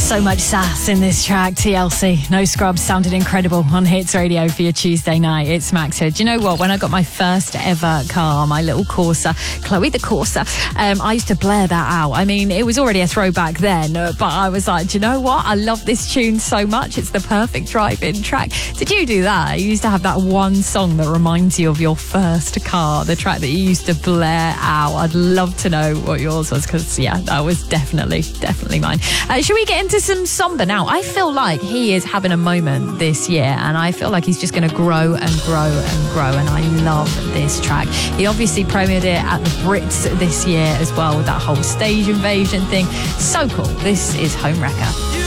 So much sass in this track, TLC. No Scrubs sounded incredible on Hits Radio for your Tuesday night. It's Max here. Do you know what? When I got my first ever car, my little Corsa, Chloe the Corsa, I used to blare that out. I mean, it was already a throwback then, but I was like, do you know what? I love this tune so much. It's the perfect drive-in track. Did you do that? You used to have that one song that reminds you of your first car, the track that you used to blare out. I'd love to know what yours was, because, yeah, that was definitely mine. Should we get into some Somber now? I feel like he is having a moment this year, and I feel like he's just going to grow and grow and grow, and I love this track. He obviously premiered it at the Brits this year as well, with that whole stage invasion thing. So cool. This is Homewrecker.